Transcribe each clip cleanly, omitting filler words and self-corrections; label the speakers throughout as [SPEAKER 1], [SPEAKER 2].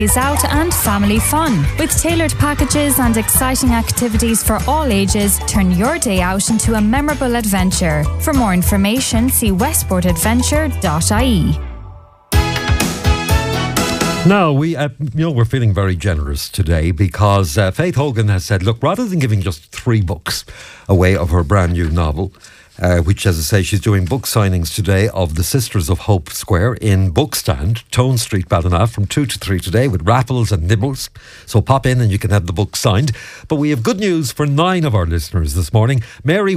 [SPEAKER 1] Days out and family fun. With tailored packages and exciting activities for all ages, turn your day out into a memorable adventure. For more information, see westportadventure.ie.
[SPEAKER 2] Now, we're feeling very generous today because Faith Hogan has said, look, rather than giving just 3 books away of her brand new novel, which, as I say, she's doing book signings today of The Sisters of Hope Square in Bookstand, Tone Street, Ballina, from 2 to 3 today with raffles and nibbles. So pop in and you can have the book signed. But we have good news for 9 of our listeners this morning. Mary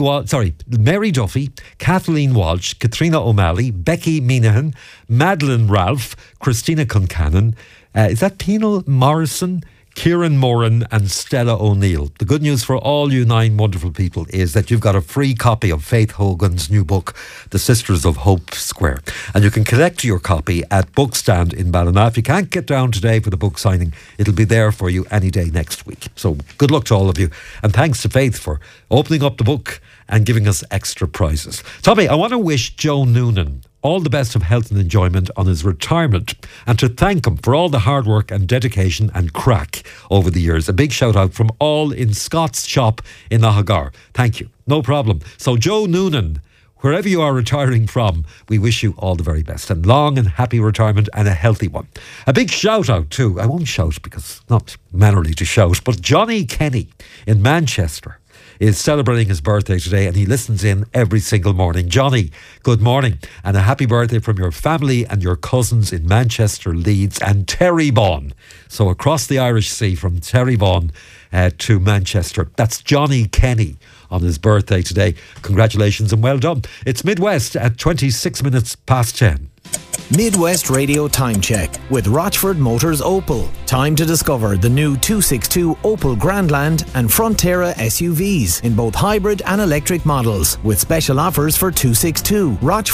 [SPEAKER 2] Duffy, Kathleen Walsh, Katrina O'Malley, Becky Minahan, Madeline Ralph, Christina Concannon, is that Penal Morrison, Kieran Moran and Stella O'Neill. The good news for all you 9 wonderful people is that you've got a free copy of Faith Hogan's new book, The Sisters of Hope Square. And you can collect your copy at Bookstand in Ballina. If you can't get down today for the book signing, it'll be there for you any day next week. So good luck to all of you. And thanks to Faith for opening up the book and giving us extra prizes. Tommy, I want to wish Joe Noonan all the best of health and enjoyment on his retirement, and to thank him for all the hard work and dedication and crack over the years. A big shout out from all in Scott's shop in Nahagar. Thank you. No problem. So Joe Noonan, wherever you are retiring from, we wish you all the very best and long and happy retirement and a healthy one. A big shout out too, I won't shout because it's not mannerly to shout, but Johnny Kenny in Manchester is celebrating his birthday today and he listens in every single morning. Johnny, good morning and a happy birthday from your family and your cousins in Manchester, Leeds and Terrybawn. So across the Irish Sea from Terrybawn to Manchester. That's Johnny Kenny on his birthday today. Congratulations and well done. It's Midwest at 26 minutes past 10.
[SPEAKER 3] Midwest Radio Time Check with Rochford Motors Opel. Time to discover the new 262 Opel Grandland and Frontera SUVs in both hybrid and electric models with special offers for 262.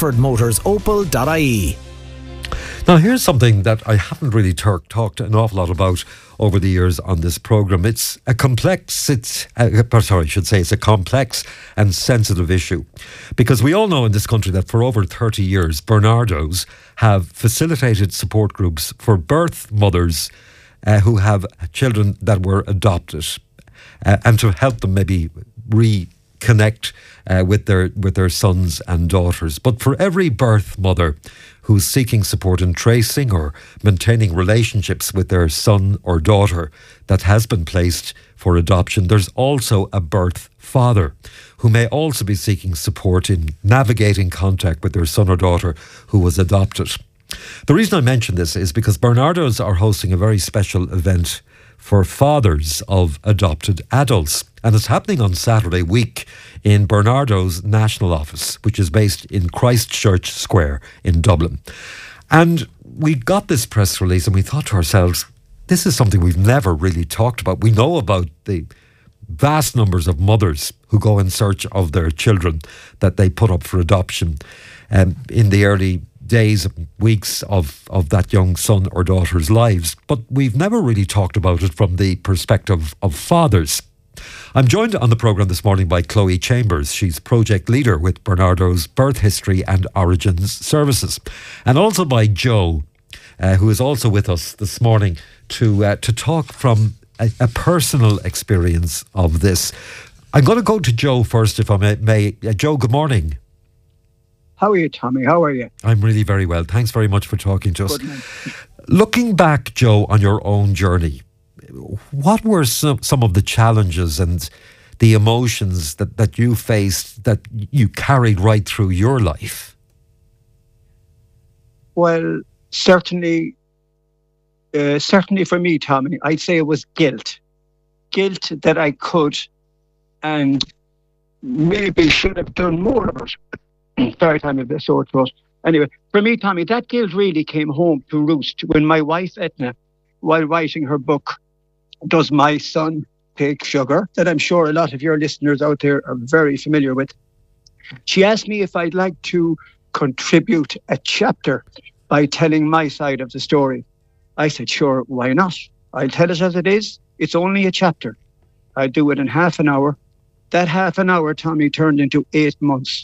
[SPEAKER 3] RochfordMotorsOpel.ie.
[SPEAKER 2] Now here's something that I haven't really talked an awful lot about over the years on this programme. It's a complex and sensitive issue, because we all know in this country that for over 30 years Bernardo's have facilitated support groups for birth mothers who have children that were adopted, and to help them maybe reconnect with their sons and daughters. But for every birth mother who's seeking support in tracing or maintaining relationships with their son or daughter that has been placed for adoption, there's also a birth father who may also be seeking support in navigating contact with their son or daughter who was adopted. The reason I mention this is because Bernardo's are hosting a very special event for fathers of adopted adults, and it's happening on Saturday week in Bernardo's national office, which is based in Christchurch Square in Dublin. And we got this press release and we thought to ourselves, this is something we've never really talked about. We know about the vast numbers of mothers who go in search of their children that they put up for adoption in the early days, weeks of that young son or daughter's lives. But we've never really talked about it from the perspective of fathers. I'm joined on the programme this morning by Chloe Chambers. She's project leader with Bernardo's Birth History and Origins Services. And also by Joe, who is also with us this morning to talk from a personal experience of this. I'm going to go to Joe first, if I may. Joe, good morning.
[SPEAKER 4] How are you, Tommy? How are you?
[SPEAKER 2] I'm really very well. Thanks very much for talking to us.
[SPEAKER 4] Good, man.
[SPEAKER 2] Looking back, Joe, on your own journey, what were some of the challenges and the emotions that you faced, that you carried right through your life?
[SPEAKER 4] Well, certainly for me, Tommy, I'd say it was guilt. Guilt that I could and maybe should have done more of it. Sorry, Tommy, a bit sore throat. Anyway, for me, Tommy, that guilt really came home to roost when my wife, Etna, while writing her book, Does My Son Take Sugar?, that I'm sure a lot of your listeners out there are very familiar with, she asked me if I'd like to contribute a chapter by telling my side of the story. I said, sure, why not? I'll tell it as it is. It's only a chapter. I'll do it in half an hour. That half an hour, Tommy, turned into 8 months.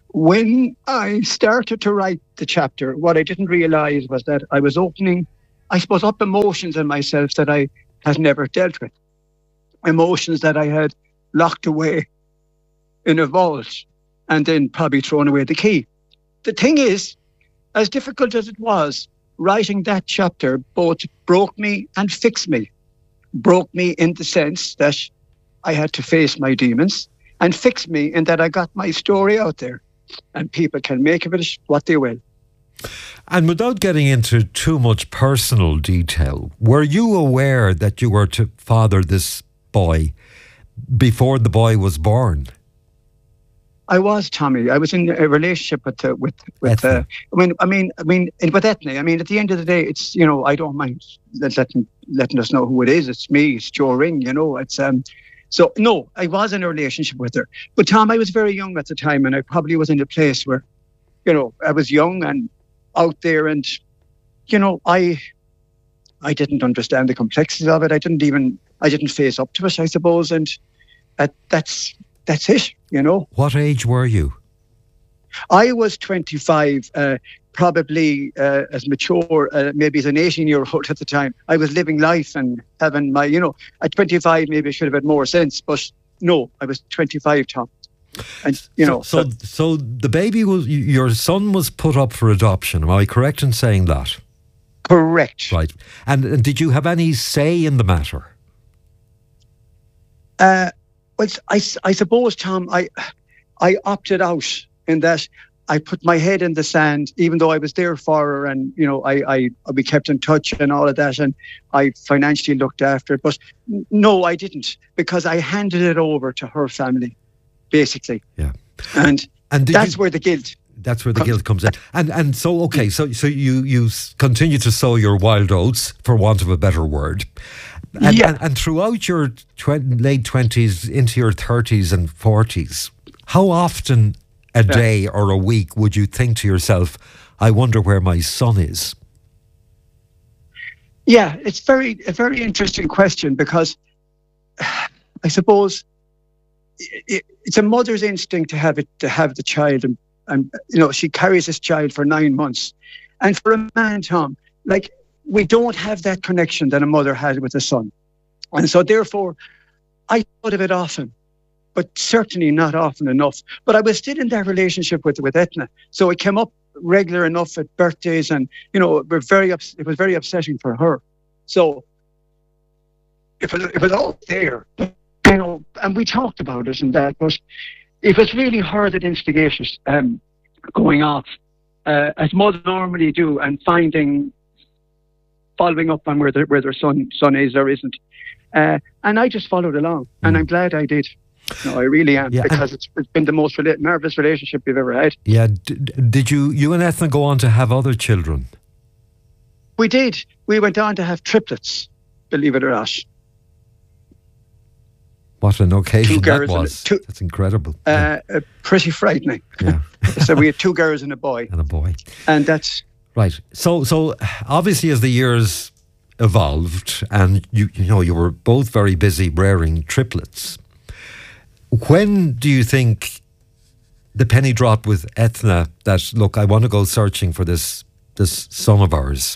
[SPEAKER 4] When I started to write the chapter, what I didn't realise was that I I suppose, up emotions in myself that I had never dealt with. Emotions that I had locked away in a vault and then probably thrown away the key. The thing is, as difficult as it was, writing that chapter both broke me and fixed me. Broke me in the sense that I had to face my demons, and fixed me in that I got my story out there and people can make of it what they will.
[SPEAKER 2] And without getting into too much personal detail, were you aware that you were to father this boy before the boy was born?
[SPEAKER 4] I was, Tommy. I was in a relationship with Ethna. With Ethna. I mean, at the end of the day, it's, you know, I don't mind letting us know who it is. It's me. It's Joe Ring. You know, it's So no, I was in a relationship with her. But Tom, I was very young at the time, and I probably was in a place where, you know, I was young and out there, and you know, I didn't understand the complexities of it. I didn't face up to it, I suppose, and that's it, you know.
[SPEAKER 2] What age were you?
[SPEAKER 4] I was 25, probably as mature, maybe as an 18-year-old at the time. I was living life and having my, you know, at 25 maybe I should have had more sense, but no, I was 25, Tom. And, you know.
[SPEAKER 2] So the baby was, your son was put up for adoption, am I correct in saying that?
[SPEAKER 4] Correct.
[SPEAKER 2] Right. And did you have any say in the matter?
[SPEAKER 4] Well, I suppose, Tom, I opted out in that I put my head in the sand, even though I was there for her, and you know, we kept in touch and all of that, and I financially looked after it. But no, I didn't, because I handed it over to her family, basically. Yeah, and that's where the guilt.
[SPEAKER 2] That's where the guilt comes in. And so, okay, so you continue to sow your wild oats, for want of a better word. And throughout your late 20s into your 30s and 40s, how often a day or a week would you think to yourself, I wonder where my son is?
[SPEAKER 4] Yeah, it's a very interesting question, because I suppose it's a mother's instinct to have the child, and you know, she carries this child for 9 months. And for a man, Tom, like, we don't have that connection that a mother has with a son. And so therefore, I thought of it often, but certainly not often enough. But I was still in that relationship with Ethna. So it came up regular enough at birthdays, and, you know, it was very upsetting for her. So it was all there, you know, and we talked about it and that, but it was really her that instigated going off, as mothers normally do, and following up on where their son is or isn't. And I just followed along, and I'm glad I did. No, I really am, because it's been the most nervous relationship we've ever had.
[SPEAKER 2] Yeah. Did you and Ethna go on to have other children?
[SPEAKER 4] We did. We went on to have triplets, believe it or not.
[SPEAKER 2] What an occasion that was. That's incredible.
[SPEAKER 4] Pretty frightening.
[SPEAKER 2] Yeah.
[SPEAKER 4] So we had 2 girls and a boy. And that's...
[SPEAKER 2] Right. So obviously, as the years evolved, and you were both very busy rearing triplets, when do you think the penny dropped with Ethna that, look, I want to go searching for this son of ours?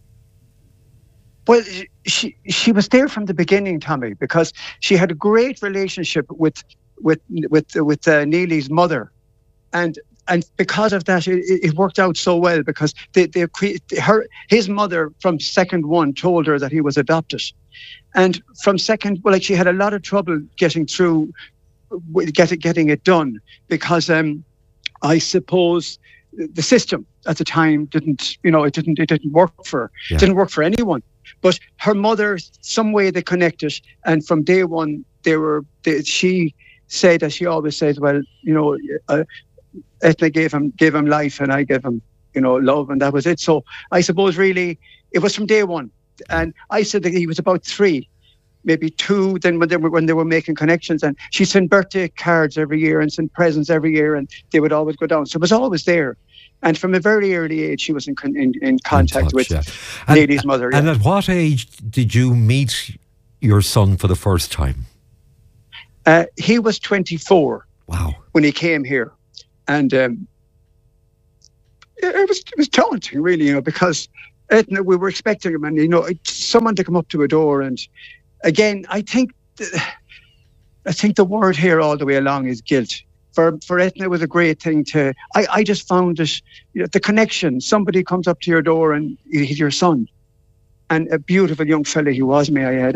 [SPEAKER 4] Well, she was there from the beginning, Tommy, because she had a great relationship with Neely's mother, and because of that, it worked out so well, because his mother from second one told her that he was adopted, and from second, well, like, she had a lot of trouble getting through, getting it done, because I suppose the system at the time didn't work for her. Yeah. It didn't work for anyone. But her mother, some way they connected, and from day one she said, as she always says, well, you know, Ethna gave him life, and I gave him, you know, love, and that was it. So I suppose really it was from day one. And I said that he was about 3, maybe 2. Then when they were making connections, and she sent birthday cards every year and sent presents every year, and they would always go down. So it was always there. And from a very early age, she was in contact with Neely's mother.
[SPEAKER 2] And at what age did you meet your son for the first time?
[SPEAKER 4] He was 24.
[SPEAKER 2] Wow.
[SPEAKER 4] When he came here. And it was daunting, really, you know, because Etna, we were expecting him, and someone to come up to a door. And again, I think the word here all the way along is guilt. For Etna, it was a great thing to. I just found it, the connection. Somebody comes up to your door and he's your son, and a beautiful young fella he was, may I add.